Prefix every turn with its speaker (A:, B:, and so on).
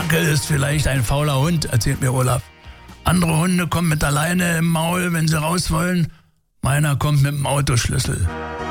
A: Dackel ist vielleicht ein fauler Hund, erzählt mir Olaf. Andere Hunde kommen mit der Leine im Maul, wenn sie raus wollen. Meiner kommt mit dem Autoschlüssel.